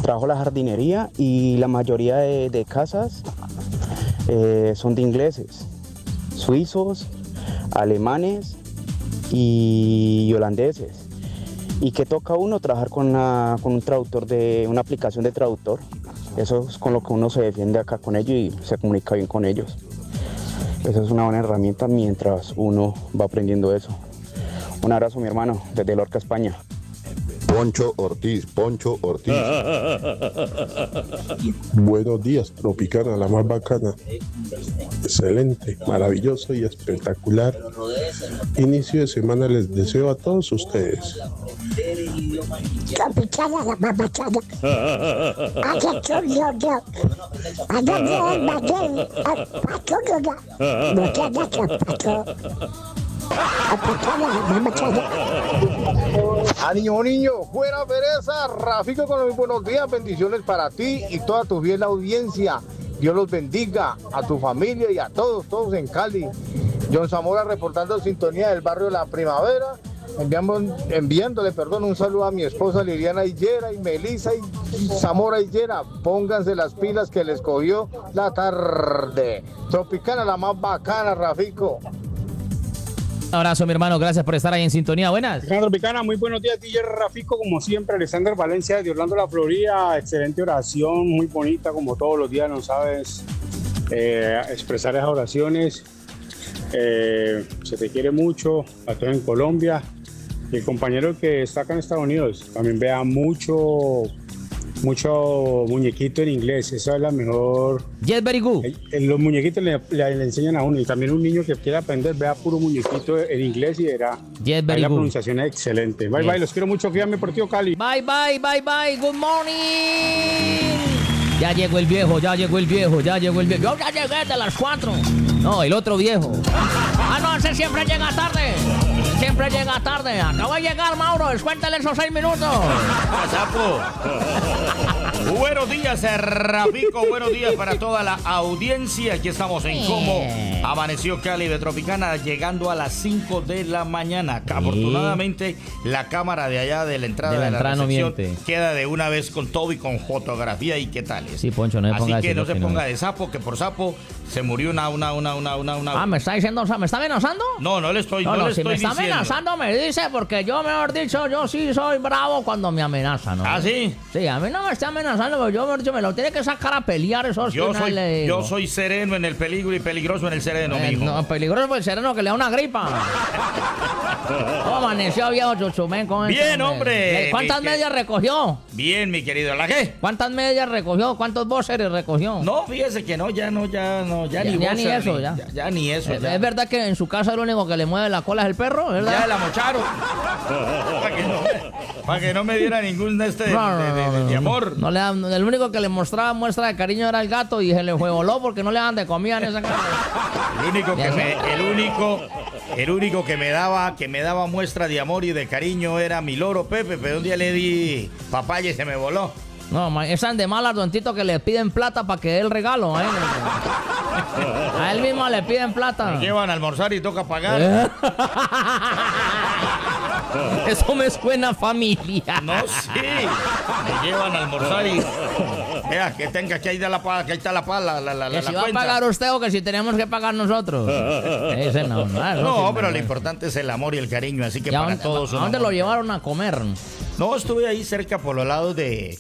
Trabajo la jardinería y la mayoría de casas son de ingleses, suizos, alemanes y holandeses. ¿Y qué toca uno? Trabajar con un traductor, una aplicación de traductor. Eso es con lo que uno se defiende acá con ellos y se comunica bien con ellos. Esa es una buena herramienta mientras uno va aprendiendo eso. Un abrazo, mi hermano, desde Lorca, España. Poncho Ortiz. Buenos días, Tropicana, la más bacana. Excelente, maravilloso y espectacular inicio de semana les deseo a todos ustedes. Tropicana, la más bacana. Niño, fuera pereza, Rafico con los buenos días, bendiciones para ti y toda tu fiel audiencia. Dios los bendiga, a tu familia y a todos en Cali. John Zamora reportando sintonía del barrio La Primavera, enviándole un saludo a mi esposa Liliana Higuera y Melissa y Zamora Higuera. Pónganse las pilas que les cogió la tarde. Tropicana, la más bacana, Rafico. Un abrazo, mi hermano, gracias por estar ahí en sintonía. Buenas. Tropicana, muy buenos días, DJ Rafico, como siempre, Alexander Valencia de Orlando, la Florida. Excelente oración, muy bonita, como todos los días, no sabes expresar esas oraciones. Se te quiere mucho, a todos en Colombia. Y el compañero que está acá en Estados Unidos, también vea mucho muñequito en inglés, esa es la mejor. Yes, very good. Los muñequitos le enseñan a uno, y también un niño que quiera aprender, vea puro muñequito en inglés y verá. Yes, very la good. pronunciación es excelente. Bye, bye, los quiero mucho, fíjame por tío Cali. Bye, good morning. Ya llegó el viejo. Yo ya llegué de las 4. No, el otro viejo. No, ese siempre llega tarde. Acabo de llegar, Mauro. Descuéntale esos 6 minutos. Sapo. Buenos días, Rafico. Buenos días para toda la audiencia. Aquí estamos en Cómo Amaneció Cali de Tropicana, llegando a las 5 de la mañana. Afortunadamente, la cámara de allá de la entrada de la recepción queda de una vez con todo y con fotografía. ¿Y qué tal? Sí, Poncho, no me ponga. Así que no se ponga de sapo, que por sapo se murió una. ¿Me está diciendo? ¿Me está amenazando? No le estoy si diciendo. Me está amenazando, me dice, porque yo, mejor dicho, yo sí soy bravo cuando me amenazan, ¿no? ¿Ah, sí? Sí, a mí no me está amenazando, pero yo, mejor dicho, me lo tiene que sacar a pelear, eso sí. Yo soy sereno en el peligro y peligroso en el sereno, mijo. No, peligroso por el sereno que le da una gripa. ¿Cómo amaneció, viejo Chuchumén? Bien, hombre. ¿Cuántas medias recogió? Bien, mi querido. ¿La qué? ¿Cuántas medias recogió? ¿Cuántos boxers recogió? No, fíjese que no, ya ni eso. Ya ni eso. ¿Es verdad que en su casa lo único que le mueve la cola es el perro? ¿Verdad? Ya la mocharon. Para que no me diera ningún de amor. No le dan, el único que le mostraba muestra de cariño era el gato y se le fue voló porque no le dan de comida en esa casa. El único que me daba muestra de amor y de cariño era mi loro Pepe, pero un día le di papaya y se me voló. No, esan de mal ardontito que le piden plata para que dé el regalo. A él mismo le piden plata. Me llevan a almorzar y toca pagar. Eso me suena familia. No, sí. Me llevan a almorzar y... Vea, que está la pala. Que si va cuenta. a pagar usted o que si tenemos que pagar nosotros. Ese no, pero lo importante es el amor y el cariño, así que para todos... ¿A dónde lo llevaron a comer? No, estuve ahí cerca por los lados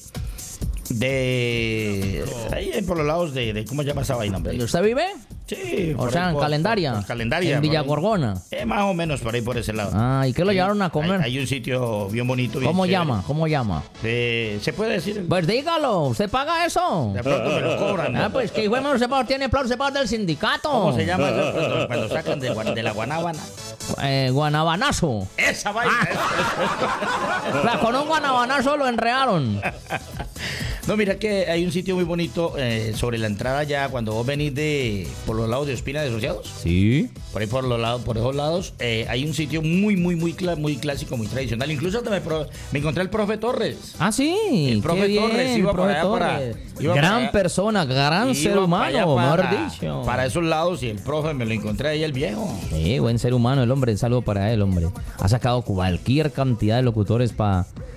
ahí por los lados de ¿cómo se llama esa vaina, hombre? ¿Y usted vive? Sí. O sea, en Calendaria. En Villa Gorgona. Más o menos por ahí, por ese lado. ¿Y qué lo llevaron a comer? Hay un sitio bien bonito. Bien ¿Cómo chévere. ¿Cómo llama? ¿Se puede decir? Pues dígalo, ¿usted paga eso? De pronto me lo cobran. Pues que hijo de sepa, tiene plata, sepa del sindicato. ¿Cómo se llama eso cuando sacan de la guanábana? Guanabanazo. Esa vaina. Con un guanabanazo lo enredaron. No, mira que hay un sitio muy bonito sobre la entrada ya cuando vos venís por los lados de Ospina de Asociados. Sí. Por ahí por esos lados hay un sitio muy clásico, muy tradicional. Incluso me encontré el profe Torres. Ah, sí. El profe Torres iba por allá gran persona, gran ser humano, mejor dicho. Para esos lados y el profe me lo encontré ahí el viejo. Sí, buen ser humano el hombre, un saludo para él, hombre. Ha sacado cualquier cantidad de locutores para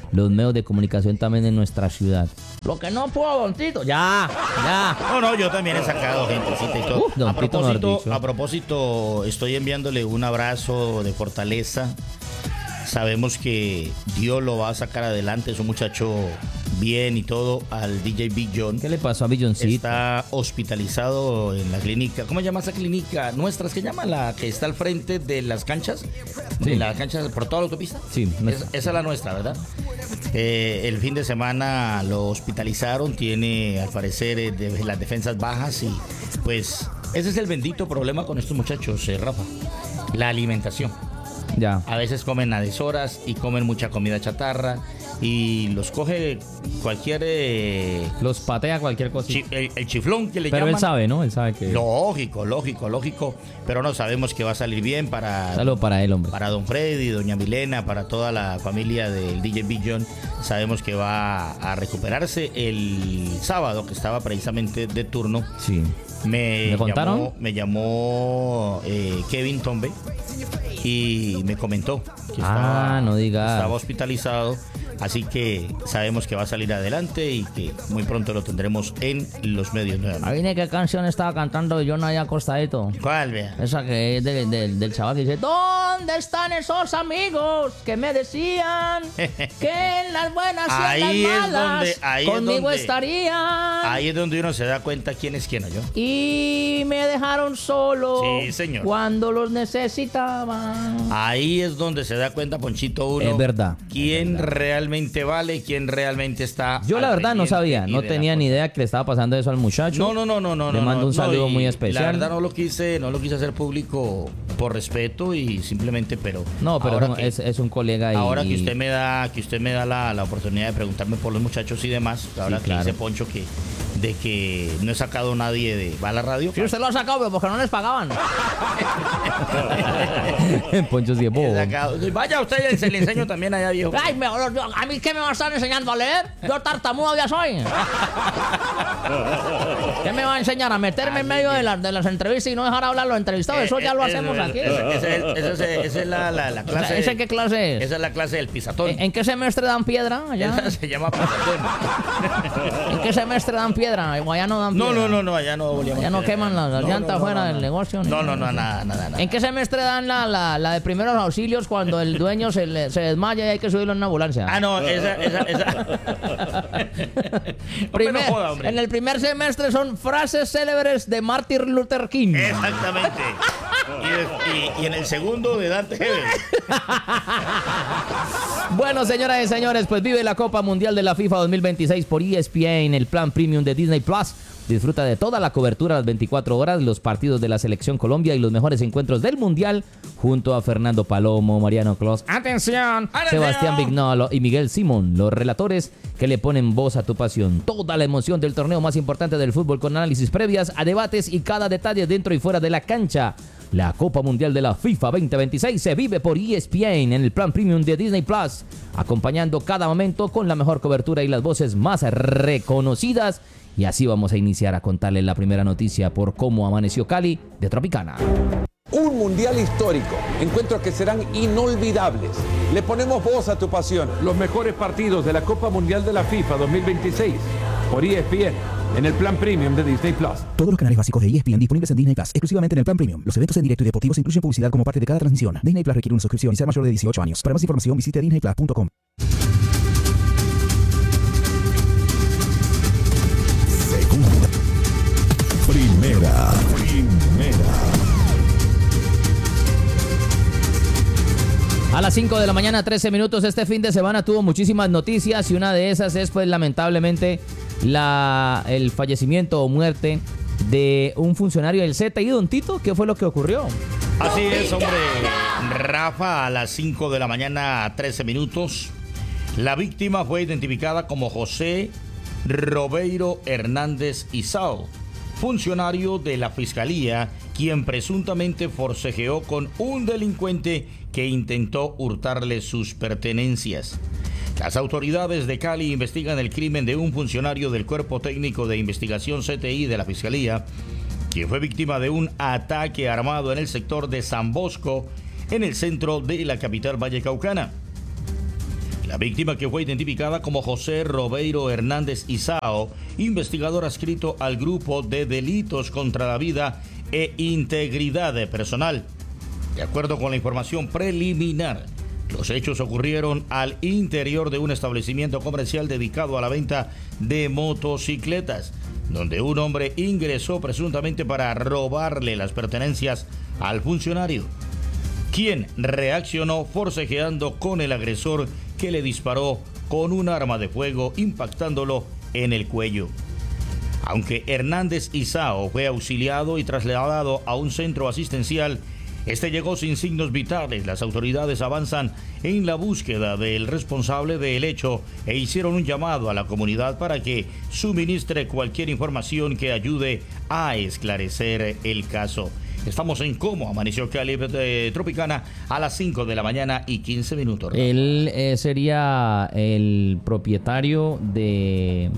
los medios de comunicación también en nuestra ciudad. Lo que no puedo, don Tito. Ya. No, yo también he sacado gentecita y todo. Don Tito, mejor dicho. A propósito, estoy enviándole un abrazo de fortaleza. Sabemos que Dios lo va a sacar adelante, es un muchacho bien y todo, al DJ Big John. ¿Qué le pasó a Billoncito? Está hospitalizado en la clínica. ¿Cómo se llama esa clínica nuestra? ¿Qué llama? La que está al frente de las canchas. De las canchas por toda la autopista. Sí. Esa es la nuestra, ¿verdad? El fin de semana lo hospitalizaron. Tiene, al parecer, las defensas bajas. Y pues ese es el bendito problema con estos muchachos, Rafa. La alimentación. Ya. A veces comen a deshoras y comen mucha comida chatarra y los coge cualquier... los patea cualquier cosa. El chiflón que le Pero llaman. él sabe, ¿no? Él sabe que... Lógico. Pero no, sabemos que va a salir bien para... Saludo para él, hombre. Para don Freddy, doña Milena, para toda la familia del DJ Big John. Sabemos que va a recuperarse el sábado, que estaba precisamente de turno. Sí. ¿Me contaron? Me llamó Kevin Tombe y me comentó que no digas. estaba hospitalizado, así que sabemos que va a salir adelante y que muy pronto lo tendremos en los medios nuevamente. Adivine qué canción estaba cantando yo allá acostadito. ¿Cuál, vea? Esa que es del chaval que dice: ¿dónde están esos amigos que me decían que en las buenas y en las malas conmigo estarían? Ahí es donde uno se da cuenta quién es quién, ¿yo? Y me dejaron solo. Sí, señor. Cuando los necesitaban. Ahí es donde se da cuenta, Ponchito, uno. Es verdad. Quién realmente vale, quién realmente está. Yo la verdad no sabía, no tenía ni idea que le estaba pasando eso al muchacho. No. Le mando un saludo muy especial. La verdad no lo quise hacer público por respeto y simplemente, pero. No, pero es un colega. Ahora que usted me da la oportunidad de preguntarme por los muchachos y demás, ahora sí, que claro. dice Poncho de que no he sacado nadie de va a la radio. Sí, usted lo ha sacado, pero porque no les pagaban. Poncho sí es bobo. Vaya usted, se le enseño también allá, viejo. Ay, ¿a mí qué me va a estar enseñando a leer? Yo tartamudo ya soy. ¿Qué me va a enseñar? ¿A meterme en medio de las entrevistas y no dejar hablar a los entrevistados? Eso ya lo hacemos aquí. Esa es la clase. ¿Esa qué clase es? Esa es la clase del pisatón. ¿En qué semestre dan piedra allá? Esa se llama pisatón. ¿En qué semestre dan piedra? ¿O allá no dan piedra? No, allá no volvíamos. ¿Allá no queman las llantas fuera del negocio? No, nada. ¿En qué semestre dan la de primeros auxilios cuando el dueño se desmaya y hay que subirlo en una ambulancia? No, esa. No joda, en el primer semestre son frases célebres de Martin Luther King. Exactamente. Y en el segundo de Dante Hebel. Bueno, señoras y señores, pues vive la Copa Mundial de la FIFA 2026 por ESPN, el plan premium de Disney Plus. Disfruta de toda la cobertura a las 24 horas, los partidos de la Selección Colombia y los mejores encuentros del Mundial junto a Fernando Palomo, Mariano Clos, ¡atención!, Sebastián Vignolo y Miguel Simón, los relatores que le ponen voz a tu pasión. Toda la emoción del torneo más importante del fútbol con análisis previas a debates y cada detalle dentro y fuera de la cancha. La Copa Mundial de la FIFA 2026 se vive por ESPN en el plan premium de Disney Plus, acompañando cada momento con la mejor cobertura y las voces más reconocidas. Y así vamos a iniciar a contarles la primera noticia por cómo amaneció Cali de Tropicana. Un mundial histórico, encuentros que serán inolvidables. Le ponemos voz a tu pasión. Los mejores partidos de la Copa Mundial de la FIFA 2026 por ESPN en el plan premium de Disney Plus. Todos los canales básicos de ESPN disponibles en Disney Plus, exclusivamente en el plan premium. Los eventos en directo y deportivos incluyen publicidad como parte de cada transmisión. Disney Plus requiere una suscripción y ser mayor de 18 años. Para más información visite disneyplus.com. Segunda. Primera. A las 5 de la mañana, 13 minutos. Este fin de semana tuvo muchísimas noticias y una de esas es, pues, lamentablemente, el fallecimiento o muerte de un funcionario del ZI. Don Tito, ¿qué fue lo que ocurrió? Así es, hombre. Rafa, a las 5 de la mañana, 13 minutos. La víctima fue identificada como José Robeiro Hernández Isao, funcionario de la Fiscalía, quien presuntamente forcejeó con un delincuente que intentó hurtarle sus pertenencias. Las autoridades de Cali investigan el crimen de un funcionario del Cuerpo Técnico de Investigación CTI de la Fiscalía, quien fue víctima de un ataque armado en el sector de San Bosco, en el centro de la capital vallecaucana. La víctima, que fue identificada como José Robeiro Hernández Isao, investigador adscrito al grupo de delitos contra la vida e integridad personal. De acuerdo con la información preliminar, los hechos ocurrieron al interior de un establecimiento comercial dedicado a la venta de motocicletas, donde un hombre ingresó presuntamente para robarle las pertenencias al funcionario, quien reaccionó forcejeando con el agresor, que le disparó con un arma de fuego, impactándolo en el cuello. Aunque Hernández Isao fue auxiliado y trasladado a un centro asistencial, este llegó sin signos vitales. Las autoridades avanzan en la búsqueda del responsable del hecho e hicieron un llamado a la comunidad para que suministre cualquier información que ayude a esclarecer el caso. Estamos en Cómo Amaneció Cali Tropicana a las 5 de la mañana y 15 minutos. Él sería el propietario de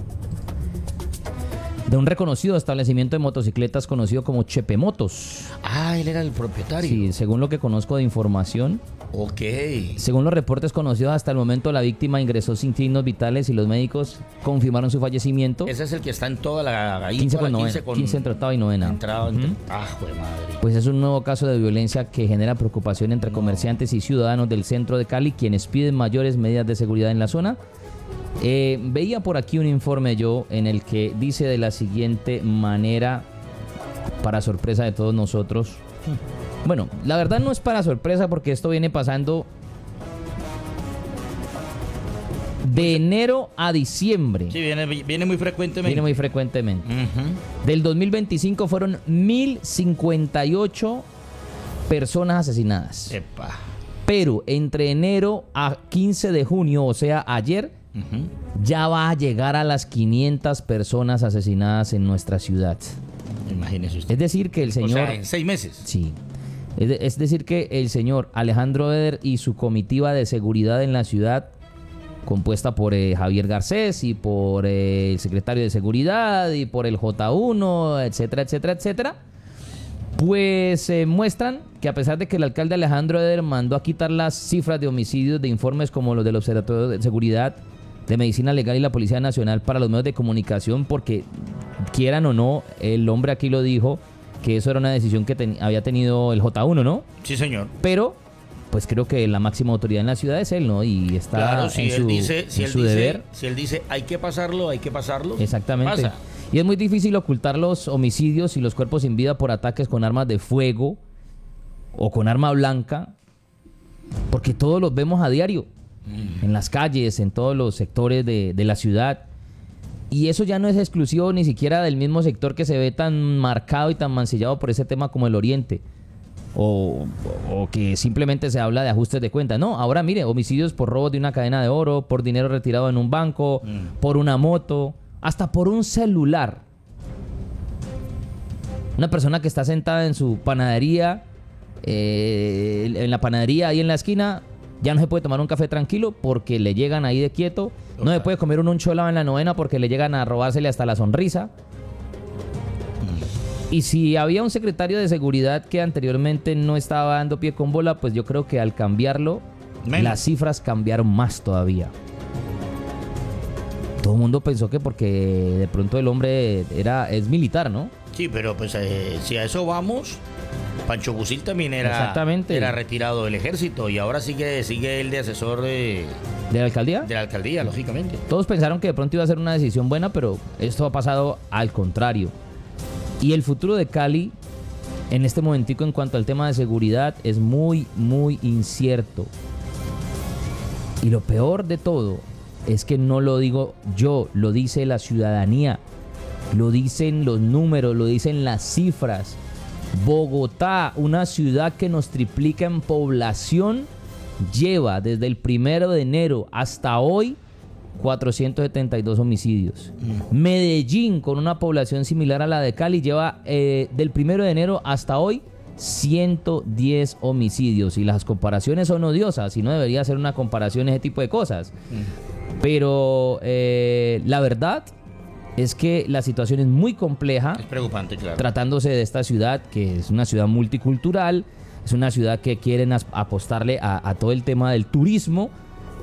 un reconocido establecimiento de motocicletas conocido como Chepe Motos. Ah, él era el propietario. Sí, según lo que conozco de información. Ok. Según los reportes conocidos hasta el momento, la víctima ingresó sin signos vitales y los médicos confirmaron su fallecimiento. Ese es el que está en toda la... 15 entre octava y novena. Madre. Pues es un nuevo caso de violencia que genera preocupación entre comerciantes y ciudadanos del centro de Cali, quienes piden mayores medidas de seguridad en la zona. Veía por aquí un informe yo en el que dice de la siguiente manera, para sorpresa de todos nosotros. Bueno, la verdad no es para sorpresa, porque esto viene pasando de enero a diciembre. Sí, viene muy frecuentemente. Viene muy frecuentemente. Del 2025 fueron 1.058 personas asesinadas. Epa. Pero entre enero a 15 de junio, o sea, ayer, ya va a llegar a las 500 personas asesinadas en nuestra ciudad. Imagínese usted. Es decir, que el señor... O sea, en 6 meses. Sí. Es decir, que el señor Alejandro Eder y su comitiva de seguridad en la ciudad, compuesta por Javier Garcés y por el secretario de seguridad y por el J1, etcétera, etcétera, etcétera, pues muestran que, a pesar de que el alcalde Alejandro Eder mandó a quitar las cifras de homicidios de informes como los del Observatorio de Seguridad, de Medicina Legal y la Policía Nacional para los medios de comunicación, porque quieran o no, el hombre aquí lo dijo, que eso era una decisión que había tenido el J1, ¿no? Sí, señor. Pero pues creo que la máxima autoridad en la ciudad es él, ¿no? Y está claro, si en su deber. Si él dice hay que pasarlo. Exactamente. Pasa. Y es muy difícil ocultar los homicidios y los cuerpos sin vida por ataques con armas de fuego o con arma blanca, porque todos los vemos a diario, en las calles, en todos los sectores de la ciudad. Y eso ya no es exclusivo ni siquiera del mismo sector que se ve tan marcado y tan mancillado por ese tema como el Oriente. O que simplemente se habla de ajustes de cuentas. No, ahora mire, homicidios por robos de una cadena de oro, por dinero retirado en un banco, por una moto, hasta por un celular. Una persona que está sentada en su panadería, en la panadería ahí en la esquina, ya no se puede tomar un café tranquilo porque le llegan ahí de quieto. No se puede comer un cholao en la novena porque le llegan a robársele hasta la sonrisa. Y si había un secretario de seguridad que anteriormente no estaba dando pie con bola, pues yo creo que al cambiarlo, las cifras cambiaron más todavía. Todo el mundo pensó que porque de pronto el hombre es militar, ¿no? Sí, pero pues si a eso vamos, Pancho Busil también era retirado del ejército y ahora sigue él de asesor de la alcaldía. De la alcaldía, lógicamente. Todos pensaron que de pronto iba a ser una decisión buena, pero esto ha pasado al contrario. Y el futuro de Cali, en este momentico, en cuanto al tema de seguridad, es muy, muy incierto. Y lo peor de todo es que no lo digo yo, lo dice la ciudadanía, lo dicen los números, lo dicen las cifras. Bogotá, una ciudad que nos triplica en población, lleva desde el 1 de enero hasta hoy 472 homicidios. Medellín, con una población similar a la de Cali, lleva del 1 de enero hasta hoy 110 homicidios. Y las comparaciones son odiosas y no debería ser una comparación ese tipo de cosas. Pero la verdad es que la situación es muy compleja. Es preocupante, claro. Tratándose de esta ciudad, que es una ciudad multicultural, es una ciudad que quieren apostarle a todo el tema del turismo.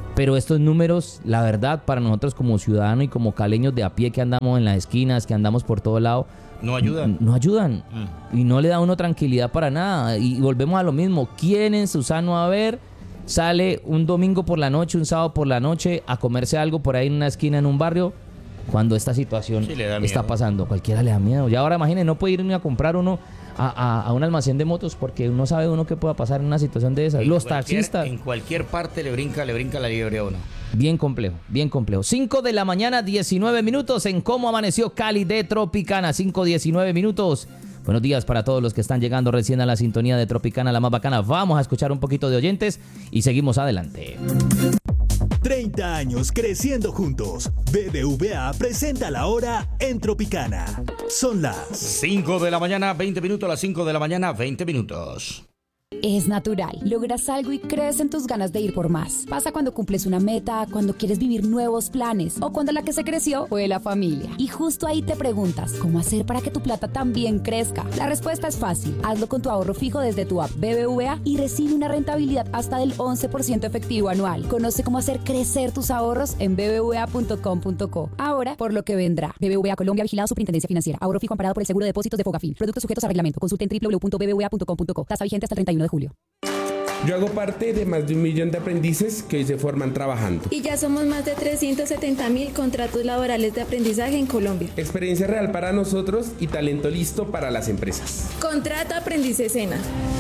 Pero estos números, la verdad, para nosotros como ciudadanos y como caleños de a pie que andamos en las esquinas, que andamos por todo lado, no ayudan. No ayudan. Y no le da a uno tranquilidad para nada. Y volvemos a lo mismo. ¿Quién en su sano haber sale un domingo por la noche, un sábado por la noche a comerse algo por ahí en una esquina en un barrio cuando esta situación está pasando? Cualquiera le da miedo. Y ahora imagínense, no puede ir ni a comprar uno a un almacén de motos porque no sabe uno qué pueda pasar en una situación de esas. Los taxistas. En cualquier parte le brinca la liebre a uno. Bien complejo, bien complejo. 5 de la mañana, 19 minutos en Cómo Amaneció Cali de Tropicana. 5:19 minutos. Buenos días para todos los que están llegando recién a la sintonía de Tropicana, la más bacana. Vamos a escuchar un poquito de oyentes y seguimos adelante. 30 años creciendo juntos. BBVA presenta la hora en Tropicana. Son las 5 de la mañana, 20 minutos, las 5 de la mañana, 20 minutos. Es natural. Logras algo y crees en tus ganas de ir por más. Pasa cuando cumples una meta, cuando quieres vivir nuevos planes o cuando la que se creció fue la familia. Y justo ahí te preguntas, ¿cómo hacer para que tu plata también crezca? La respuesta es fácil. Hazlo con tu ahorro fijo desde tu app BBVA y recibe una rentabilidad hasta del 11% efectivo anual. Conoce cómo hacer crecer tus ahorros en bbva.com.co. Ahora, por lo que vendrá. BBVA Colombia, vigilado Superintendencia Financiera. Ahorro fijo amparado por el Seguro de Depósitos de Fogafín. Productos sujetos a reglamento. Consulte en www.bbva.com.co. Tasa vigente hasta el 31 de julio. Yo hago parte de más de 1 millón de aprendices que hoy se forman trabajando. Y ya somos más de 370.000 contratos laborales de aprendizaje en Colombia. Experiencia real para nosotros y talento listo para las empresas. Contrato Aprendiz Escena.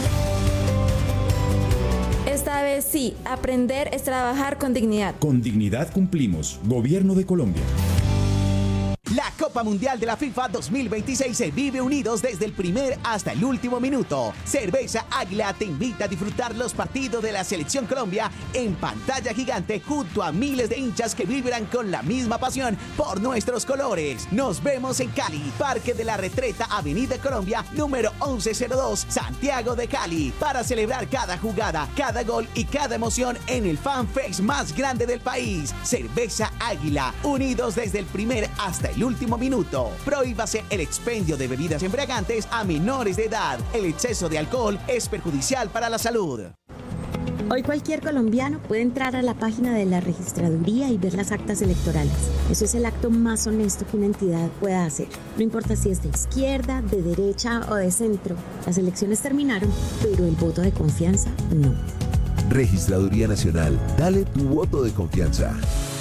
Esta vez sí, aprender es trabajar con dignidad. Con dignidad cumplimos. Gobierno de Colombia. La Copa Mundial de la FIFA 2026 se vive unidos desde el primer hasta el último minuto. Cerveza Águila te invita a disfrutar los partidos de la Selección Colombia en pantalla gigante junto a miles de hinchas que vibran con la misma pasión por nuestros colores. Nos vemos en Cali, Parque de la Retreta, Avenida Colombia, número 1102, Santiago de Cali, para celebrar cada jugada, cada gol y cada emoción en el FanFest más grande del país. Cerveza Águila, unidos desde el primer hasta el último minuto. Prohíbase el expendio de bebidas embriagantes a menores de edad. El exceso de alcohol es perjudicial para la salud. Hoy cualquier colombiano puede entrar a la página de la registraduría y ver las actas electorales. Eso es el acto más honesto que una entidad pueda hacer. No importa si es de izquierda, de derecha o de centro. Las elecciones terminaron, pero el voto de confianza no. Registraduría Nacional. Dale tu voto de confianza.